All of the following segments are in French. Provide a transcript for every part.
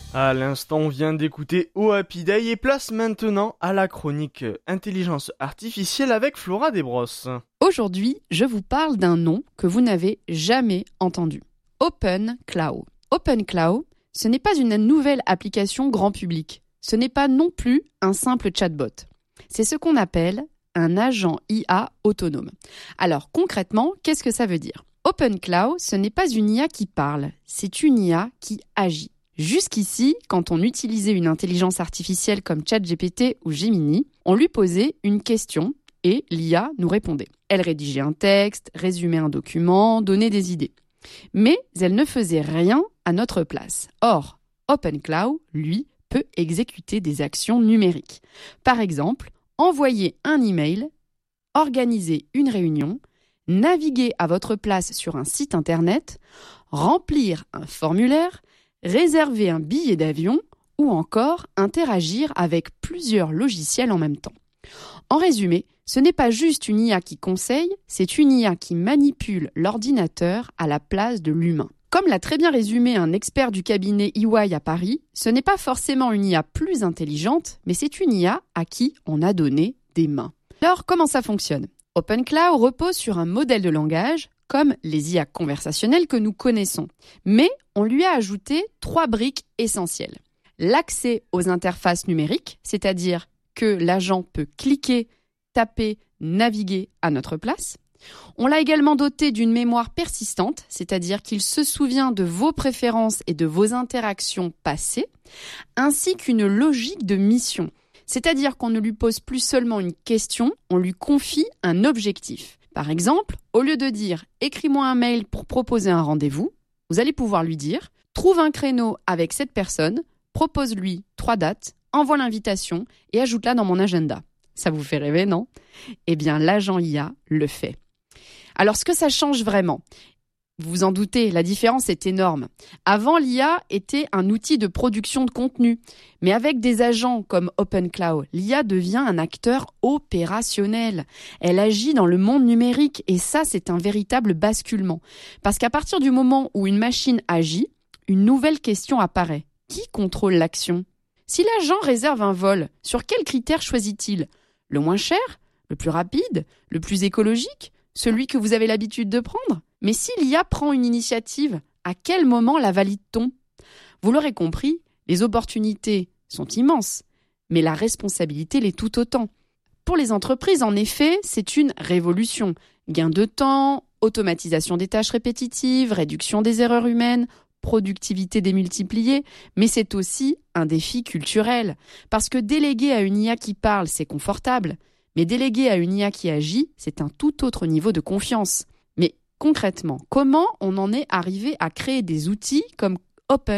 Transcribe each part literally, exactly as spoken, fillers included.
À l'instant, on vient d'écouter Oh Happy Day et place maintenant à la chronique Intelligence Artificielle avec Flora Desbrosses. Aujourd'hui, je vous parle d'un nom que vous n'avez jamais entendu. OpenClaw. OpenClaw, ce n'est pas une nouvelle application grand public. Ce n'est pas non plus un simple chatbot. C'est ce qu'on appelle un agent I A autonome. Alors concrètement, qu'est-ce que ça veut dire ? OpenClaw, ce n'est pas une I A qui parle, c'est une I A qui agit. Jusqu'ici, quand on utilisait une intelligence artificielle comme ChatGPT ou Gemini, on lui posait une question et l'I A nous répondait. Elle rédigeait un texte, résumait un document, donnait des idées. Mais elle ne faisait rien à notre place. Or, OpenClaw, lui, peut exécuter des actions numériques. Par exemple, envoyer un email, organiser une réunion, naviguer à votre place sur un site internet, remplir un formulaire, réserver un billet d'avion ou encore interagir avec plusieurs logiciels en même temps. En résumé, ce n'est pas juste une I A qui conseille, c'est une I A qui manipule l'ordinateur à la place de l'humain. Comme l'a très bien résumé un expert du cabinet E Y à Paris, ce n'est pas forcément une I A plus intelligente, mais c'est une I A à qui on a donné des mains. Alors, comment ça fonctionne ? OpenClaw repose sur un modèle de langage, comme les I A conversationnelles que nous connaissons. Mais on lui a ajouté trois briques essentielles. L'accès aux interfaces numériques, c'est-à-dire que l'agent peut cliquer, taper, naviguer à notre place. On l'a également doté d'une mémoire persistante, c'est-à-dire qu'il se souvient de vos préférences et de vos interactions passées, ainsi qu'une logique de mission, c'est-à-dire qu'on ne lui pose plus seulement une question, on lui confie un objectif. Par exemple, au lieu de dire « écris-moi un mail pour proposer un rendez-vous », vous allez pouvoir lui dire « trouve un créneau avec cette personne, propose-lui trois dates, envoie l'invitation et ajoute-la dans mon agenda ». Ça vous fait rêver, non ? Eh bien, l'agent I A le fait. Alors, ce que ça change vraiment ? Vous vous en doutez, la différence est énorme. Avant, l'I A était un outil de production de contenu. Mais avec des agents comme OpenClaw, l'I A devient un acteur opérationnel. Elle agit dans le monde numérique et ça, c'est un véritable basculement. Parce qu'à partir du moment où une machine agit, une nouvelle question apparaît. Qui contrôle l'action ? Si l'agent réserve un vol, sur quels critères choisit-il ? Le moins cher ? Le plus rapide ? Le plus écologique ? Celui que vous avez l'habitude de prendre ? Mais si l'I A prend une initiative, à quel moment la valide-t-on ? Vous l'aurez compris, les opportunités sont immenses, mais la responsabilité l'est tout autant. Pour les entreprises, en effet, c'est une révolution. Gain de temps, automatisation des tâches répétitives, réduction des erreurs humaines, productivité démultipliée, mais c'est aussi un défi culturel. Parce que déléguer à une I A qui parle, c'est confortable, mais déléguer à une I A qui agit, c'est un tout autre niveau de confiance. Mais concrètement, comment on en est arrivé à créer des outils comme OpenClaw ?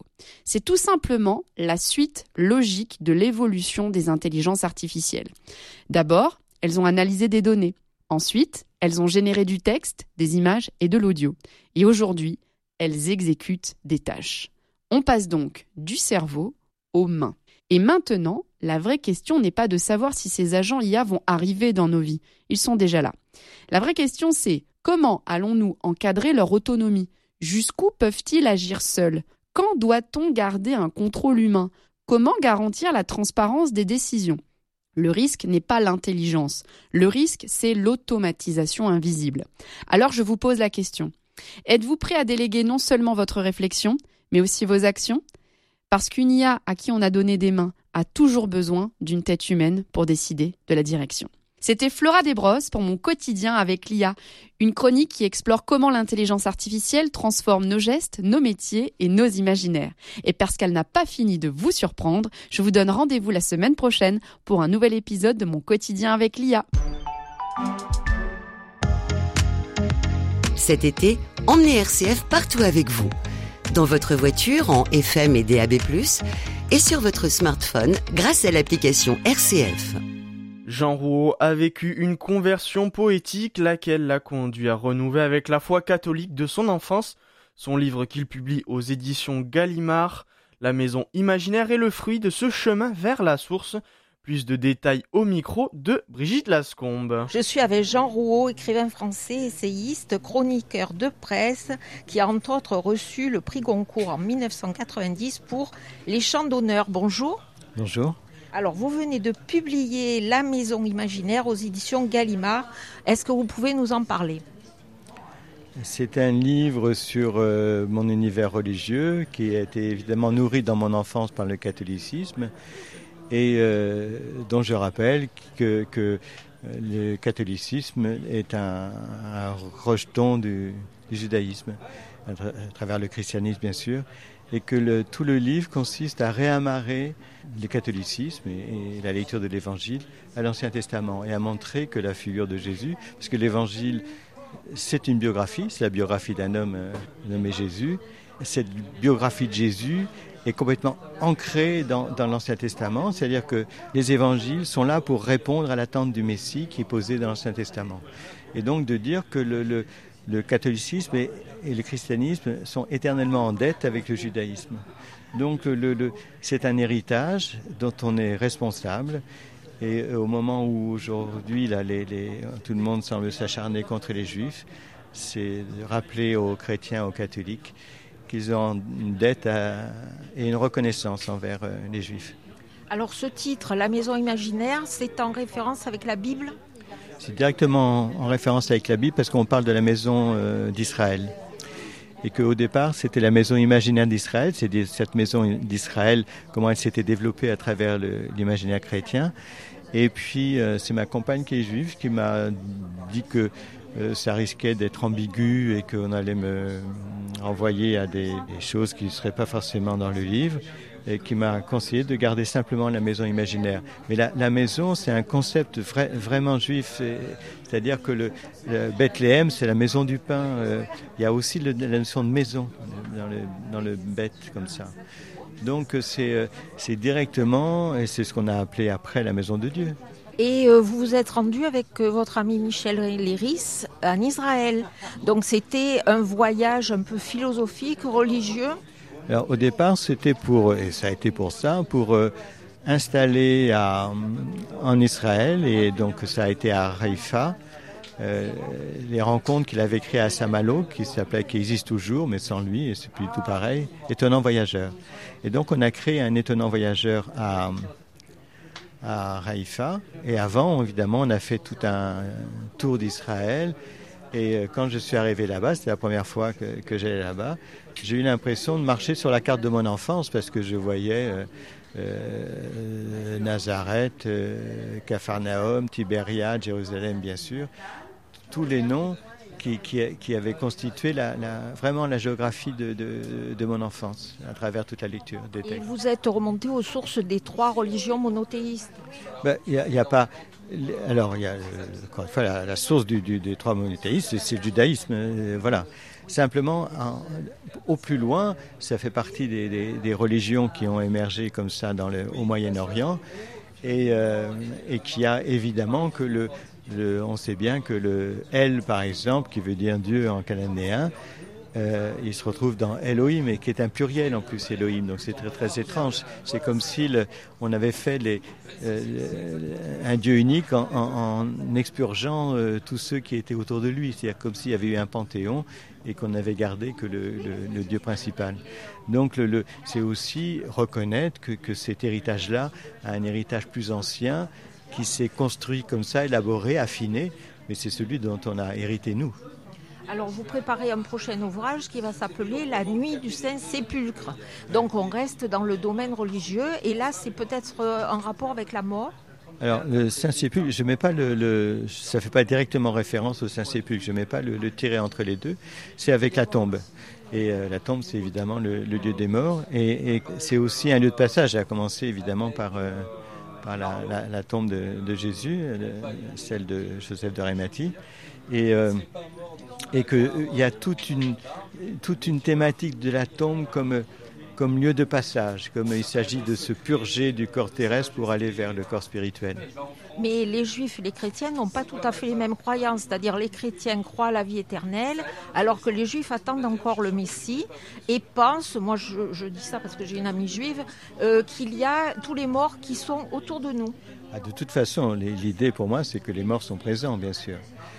C'est tout simplement la suite logique de l'évolution des intelligences artificielles. D'abord, elles ont analysé des données. Ensuite, elles ont généré du texte, des images et de l'audio. Et aujourd'hui, elles exécutent des tâches. On passe donc du cerveau aux mains. Et maintenant, la vraie question n'est pas de savoir si ces agents I A vont arriver dans nos vies. Ils sont déjà là. La vraie question, c'est comment allons-nous encadrer leur autonomie ? Jusqu'où peuvent-ils agir seuls ? Quand doit-on garder un contrôle humain ? Comment garantir la transparence des décisions ? Le risque n'est pas l'intelligence. Le risque, c'est l'automatisation invisible. Alors je vous pose la question. Êtes-vous prêt à déléguer non seulement votre réflexion, mais aussi vos actions ? Parce qu'une I A à qui on a donné des mains a toujours besoin d'une tête humaine pour décider de la direction. C'était Flora Desbrosses pour mon quotidien avec l'I A, une chronique qui explore comment l'intelligence artificielle transforme nos gestes, nos métiers et nos imaginaires. Et parce qu'elle n'a pas fini de vous surprendre, je vous donne rendez-vous la semaine prochaine pour un nouvel épisode de mon quotidien avec l'I A. Cet été, emmenez R C F partout avec vous. Dans votre voiture en F M et D A B plus, et sur votre smartphone grâce à l'application R C F. Jean Rouault a vécu une conversion poétique, laquelle l'a conduit à renouer avec la foi catholique de son enfance. Son livre qu'il publie aux éditions Gallimard, La Maison Imaginaire, est le fruit de ce chemin vers la source. Plus de détails au micro de Brigitte Lascombe. Je suis avec Jean Rouault, écrivain français, essayiste, chroniqueur de presse, qui a entre autres reçu le prix Goncourt en dix-neuf cent quatre-vingt-dix pour Les Chants d'honneur. Bonjour. Bonjour. Alors, vous venez de publier La Maison imaginaire aux éditions Gallimard. Est-ce que vous pouvez nous en parler ? C'est un livre sur euh, mon univers religieux qui a été évidemment nourri dans mon enfance par le catholicisme et euh, dont je rappelle que, que le catholicisme est un, un rejeton du, du judaïsme, à, tra- à travers le christianisme bien sûr, et que le, tout le livre consiste à réamarrer le catholicisme et, et la lecture de l'Évangile à l'Ancien Testament et à montrer que la figure de Jésus, parce que l'Évangile c'est une biographie, c'est la biographie d'un homme euh, nommé Jésus. Cette biographie de Jésus est complètement ancrée dans, dans l'Ancien Testament, c'est-à-dire que les évangiles sont là pour répondre à l'attente du Messie qui est posée dans l'Ancien Testament. Et donc de dire que le, le, le catholicisme et, et le christianisme sont éternellement en dette avec le judaïsme. Donc le, le, c'est un héritage dont on est responsable. Et au moment où aujourd'hui là, les, les, tout le monde semble s'acharner contre les juifs, c'est de rappeler aux chrétiens, aux catholiques, qu'ils ont une dette à, et une reconnaissance envers euh, les juifs. Alors ce titre, La Maison imaginaire, c'est en référence avec la Bible ? C'est directement en référence avec la Bible parce qu'on parle de la maison euh, d'Israël. Et qu'au départ, c'était la maison imaginaire d'Israël. C'est cette maison d'Israël, comment elle s'était développée à travers le, l'imaginaire chrétien. Et puis, euh, c'est ma compagne qui est juive qui m'a dit que euh, ça risquait d'être ambigu et qu'on allait me renvoyer à des, des choses qui ne seraient pas forcément dans le livre, et qui m'a conseillé de garder simplement la maison imaginaire. Mais la, la maison, c'est un concept vrai, vraiment juif. C'est-à-dire que le, le Bethléem, c'est la maison du pain. Euh, il y a aussi le, la notion de maison dans le, dans le Beth, comme ça. Donc c'est, c'est directement, et c'est ce qu'on a appelé après la maison de Dieu. Et euh, vous vous êtes rendu avec euh, votre ami Michel Léris en Israël. Donc c'était un voyage un peu philosophique, religieux. Alors au départ, c'était pour, et ça a été pour ça, pour euh, installer à, en Israël, et donc ça a été à Haïfa, euh, les rencontres qu'il avait créées à Saint-Malo, qui s'appelait, qui existe toujours, mais sans lui, et c'est plus tout pareil, Étonnant Voyageur. Et donc on a créé un Étonnant Voyageur à, à Haïfa, et avant, évidemment, on a fait tout un tour d'Israël. Et quand je suis arrivé là-bas, c'était la première fois que, que j'allais là-bas, j'ai eu l'impression de marcher sur la carte de mon enfance parce que je voyais euh, euh, Nazareth, euh, Capharnaüm, Tibériade, Jérusalem bien sûr, tous les noms qui, qui, qui avaient constitué la, la, vraiment la géographie de, de, de mon enfance à travers toute la lecture des textes. Et vous êtes remonté aux sources des trois religions monothéistes ? Ben, y a, y a pas... Alors, il y a, encore une fois, la, la source du, du, des trois monothéistes, c'est, c'est le judaïsme, euh, voilà. Simplement, en, au plus loin, ça fait partie des, des, des religions qui ont émergé comme ça dans le, au Moyen-Orient, et, euh, et qui a évidemment que le, le, on sait bien que le El, par exemple, qui veut dire Dieu en cananéen, Euh, il se retrouve dans Elohim, et qui est un pluriel en plus, Elohim, donc c'est très très étrange. C'est comme si le, on avait fait les, euh, un Dieu unique en, en, en expurgeant euh, tous ceux qui étaient autour de lui. C'est-à-dire comme s'il y avait eu un panthéon et qu'on n'avait gardé que le, le, le Dieu principal. Donc le, le, c'est aussi reconnaître que, que cet héritage-là a un héritage plus ancien qui s'est construit comme ça, élaboré, affiné, mais c'est celui dont on a hérité nous. Alors vous préparez un prochain ouvrage qui va s'appeler La Nuit du Saint-Sépulcre. Donc on reste dans le domaine religieux et là c'est peut-être en rapport avec la mort. Alors le Saint-Sépulcre, je mets pas le, le, ça fait pas directement référence au Saint-Sépulcre, je mets pas le, le tiret entre les deux. C'est avec la tombe. Et euh, la tombe, c'est évidemment le, le lieu des morts, et, et c'est aussi un lieu de passage. À commencer évidemment par euh, par la, la, la tombe de, de Jésus, le, celle de Joseph d'Arimathie, et euh, et qu'il y a toute une, toute une thématique de la tombe comme, comme lieu de passage, comme il s'agit de se purger du corps terrestre pour aller vers le corps spirituel. Mais les juifs et les chrétiens n'ont pas tout à fait les mêmes croyances. C'est-à-dire les chrétiens croient à la vie éternelle, alors que les juifs attendent encore le Messie et pensent, moi je, je dis ça parce que j'ai une amie juive, euh, qu'il y a tous les morts qui sont autour de nous. Ah, de toute façon, l'idée pour moi, c'est que les morts sont présents, bien sûr.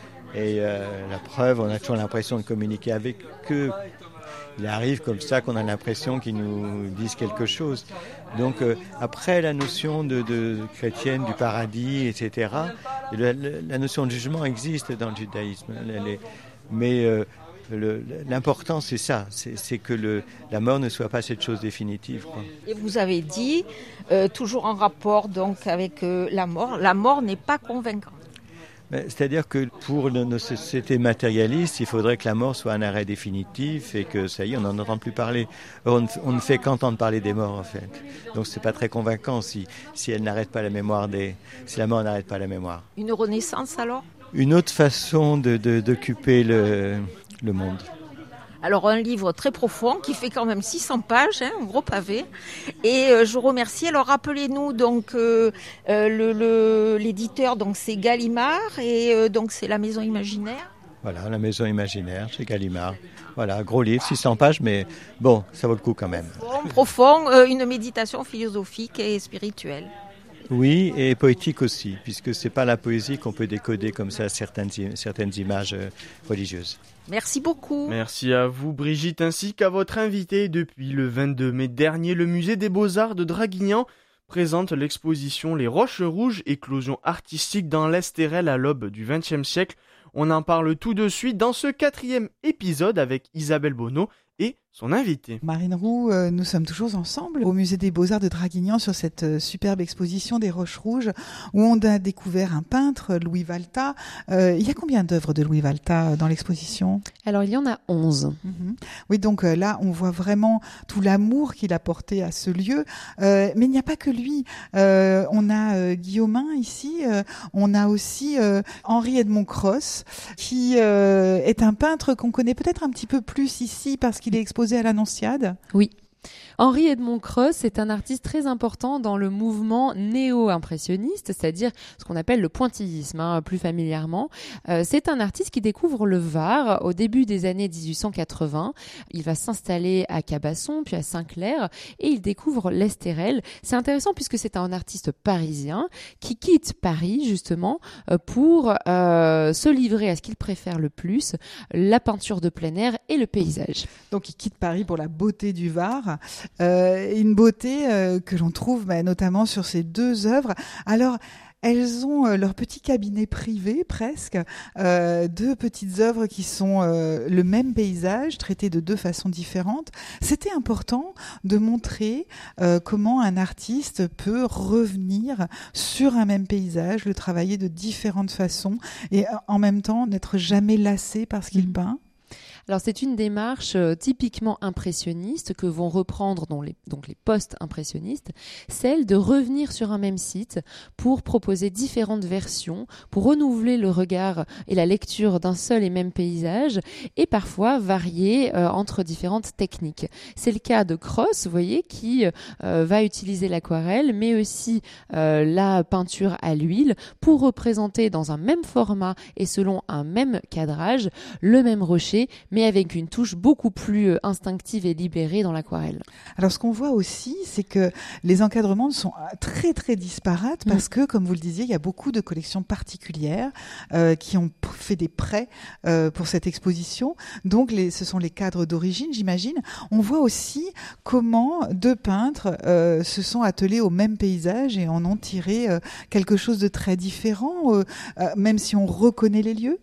Et euh, la preuve, on a toujours l'impression de communiquer avec eux. Il arrive comme ça qu'on a l'impression qu'ils nous disent quelque chose. Donc euh, après la notion de, de chrétienne, du paradis, et cetera, la, la notion de jugement existe dans le judaïsme. Les, mais euh, le, l'important c'est ça, c'est, c'est que le, la mort ne soit pas cette chose définitive, quoi. Et vous avez dit, euh, toujours en rapport donc avec euh, la mort, la mort n'est pas convaincante. C'est-à-dire que pour nos sociétés matérialistes, il faudrait que la mort soit un arrêt définitif et que ça y est, on n'en entend plus parler. On ne, on ne fait qu'entendre parler des morts en fait. Donc c'est pas très convaincant si, si elle n'arrête pas la mémoire des, si la mort n'arrête pas la mémoire. Une renaissance alors ? Une autre façon de, de, d'occuper le, le monde. Alors un livre très profond qui fait quand même six cents pages, hein, un gros pavé. Et euh, je vous remercie. Alors rappelez-nous donc euh, euh, le, le, l'éditeur, donc c'est Gallimard et euh, donc c'est La Maison Imaginaire. Voilà, La Maison Imaginaire chez Gallimard. Voilà, gros livre, six cents pages, mais bon, ça vaut le coup quand même. Profond, profond euh, une méditation philosophique et spirituelle. Oui, et poétique aussi, puisque c'est pas la poésie qu'on peut décoder comme ça certaines, certaines images religieuses. Merci beaucoup. Merci à vous Brigitte ainsi qu'à votre invité. Depuis le vingt-deux mai dernier, le musée des Beaux-Arts de Draguignan présente l'exposition Les Roches Rouges, éclosion artistique dans l'Estérel à l'aube du vingtième siècle. On en parle tout de suite dans ce quatrième épisode avec Isabelle Bonneau et son invité. Marine Roux, euh, nous sommes toujours ensemble au musée des Beaux-Arts de Draguignan sur cette euh, superbe exposition des Roches Rouges où on a découvert un peintre, Louis Valta. Euh, il y a combien d'œuvres de Louis Valta dans l'exposition ? Alors il y en a onze. Mmh. Oui, donc euh, là on voit vraiment tout l'amour qu'il a porté à ce lieu. Euh, mais il n'y a pas que lui. Euh, on a euh, Guillaumin ici. Euh, on a aussi euh, Henri Edmond Cross qui euh, est un peintre qu'on connaît peut-être un petit peu plus ici parce qu'il est exposé à l'Annonciade. Oui. Henri Edmond Cross est un artiste très important dans le mouvement néo-impressionniste, c'est-à-dire ce qu'on appelle le pointillisme, hein, plus familièrement. Euh, c'est un artiste qui découvre le Var au début des années dix-huit cent quatre-vingts. Il va s'installer à Cabasson, puis à Saint-Clair, et il découvre l'Estérel. C'est intéressant puisque c'est un artiste parisien qui quitte Paris, justement, pour euh, se livrer à ce qu'il préfère le plus, la peinture de plein air et le paysage. Donc il quitte Paris pour la beauté du Var. Euh, une beauté euh, que l'on trouve bah, notamment sur ces deux œuvres. Alors, elles ont euh, leur petit cabinet privé presque, euh, deux petites œuvres qui sont euh, le même paysage, traitées de deux façons différentes. C'était important de montrer euh, comment un artiste peut revenir sur un même paysage, le travailler de différentes façons et en même temps n'être jamais lassé par ce qu'il peint. Alors c'est une démarche euh, typiquement impressionniste que vont reprendre donc les, donc les post-impressionnistes, celle de revenir sur un même site pour proposer différentes versions, pour renouveler le regard et la lecture d'un seul et même paysage et parfois varier euh, entre différentes techniques. C'est le cas de Cross, vous voyez, qui euh, va utiliser l'aquarelle mais aussi euh, la peinture à l'huile pour représenter dans un même format et selon un même cadrage le même rocher, mais avec une touche beaucoup plus instinctive et libérée dans l'aquarelle. Alors ce qu'on voit aussi, c'est que les encadrements sont très très disparates parce mmh. que, comme vous le disiez, il y a beaucoup de collections particulières euh, qui ont fait des prêts euh, pour cette exposition. Donc les, ce sont les cadres d'origine, j'imagine. On voit aussi comment deux peintres euh, se sont attelés au même paysage et en ont tiré euh, quelque chose de très différent, euh, euh, même si on reconnaît les lieux.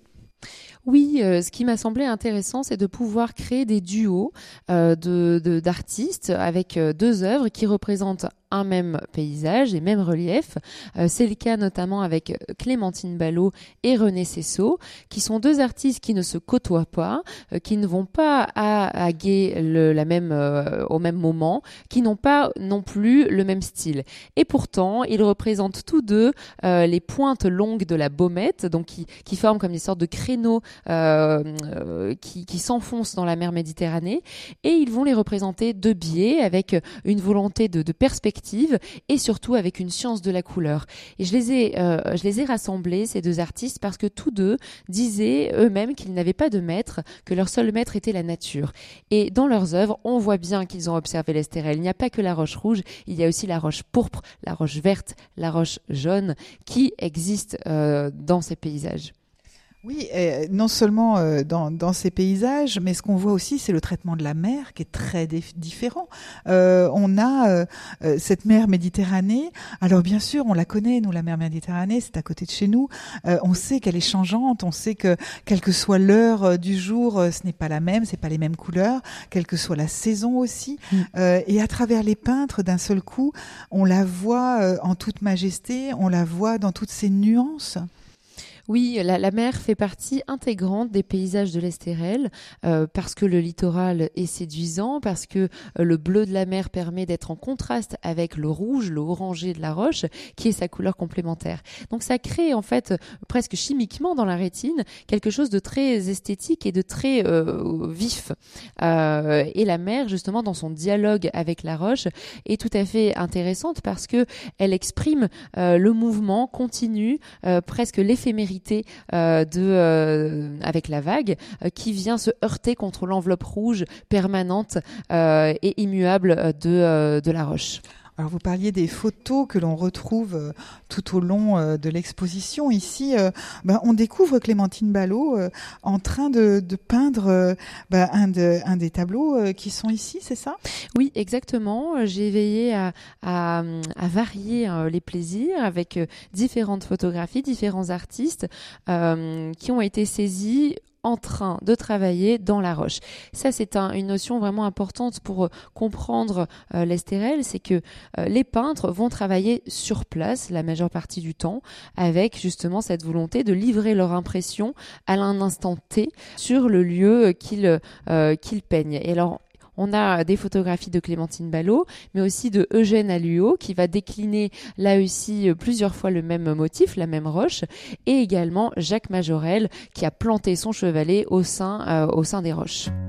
Oui, euh, ce qui m'a semblé intéressant, c'est de pouvoir créer des duos euh, de, de, d'artistes avec euh, deux œuvres qui représentent un même paysage et même relief. Euh, c'est le cas notamment avec Clémentine Ballot et René Cessot, qui sont deux artistes qui ne se côtoient pas, euh, qui ne vont pas à, à Gay le, la même, euh, au même moment, qui n'ont pas non plus le même style. Et pourtant, ils représentent tous deux euh, les pointes longues de la Baumette, donc qui, qui forment comme des sortes de créneaux euh, euh, qui, qui s'enfoncent dans la mer Méditerranée, et ils vont les représenter de biais, avec une volonté de, de perspective et surtout avec une science de la couleur. Et je les ai, euh, je les ai rassemblés, ces deux artistes, parce que tous deux disaient eux-mêmes qu'ils n'avaient pas de maître, que leur seul maître était la nature. Et dans leurs œuvres, on voit bien qu'ils ont observé l'estérel. Il n'y a pas que la roche rouge, il y a aussi la roche pourpre, la roche verte, la roche jaune, qui existent euh, dans ces paysages. Oui, et non seulement euh, dans, dans ces paysages, mais ce qu'on voit aussi, c'est le traitement de la mer qui est très dif- différent. Euh, on a euh, euh, cette mer Méditerranée. Alors bien sûr, on la connaît, nous, la mer Méditerranée, c'est à côté de chez nous. Euh, on sait qu'elle est changeante, on sait que quelle que soit l'heure euh, du jour, euh, ce n'est pas la même, c'est pas les mêmes couleurs, quelle que soit la saison aussi. Mmh. Euh, et à travers les peintres, d'un seul coup, on la voit euh, en toute majesté, on la voit dans toutes ses nuances. Oui, la, la mer fait partie intégrante des paysages de l'Estérel euh, parce que le littoral est séduisant, parce que euh, le bleu de la mer permet d'être en contraste avec le rouge, le orangé de la roche, qui est sa couleur complémentaire. Donc ça crée en fait presque chimiquement dans la rétine quelque chose de très esthétique et de très euh, vif. Euh, et la mer, justement, dans son dialogue avec la roche, est tout à fait intéressante parce que elle exprime euh, le mouvement continu, euh, presque l'éphémérité Euh, de, euh, avec la vague euh, qui vient se heurter contre l'enveloppe rouge permanente euh, et immuable de, euh, de la roche. Alors vous parliez des photos que l'on retrouve euh, tout au long euh, de l'exposition. Ici, euh, ben, on découvre Clémentine Ballot euh, en train de, de peindre euh, ben, un, de, un des tableaux euh, qui sont ici, c'est ça ? Oui, exactement. J'ai veillé à, à, à varier euh, les plaisirs avec euh, différentes photographies, différents artistes euh, qui ont été saisis en train de travailler dans la roche. Ça, c'est un, une notion vraiment importante pour euh, comprendre euh, l'Estérel, c'est que euh, les peintres vont travailler sur place la majeure partie du temps avec justement cette volonté de livrer leur impression à un instant T sur le lieu qu'ils, euh, qu'ils peignent. Et alors, on a des photographies de Clémentine Ballot, mais aussi de Eugène Alluot, qui va décliner là aussi plusieurs fois le même motif, la même roche, et également Jacques Majorelle, qui a planté son chevalet au sein, euh, au sein des roches.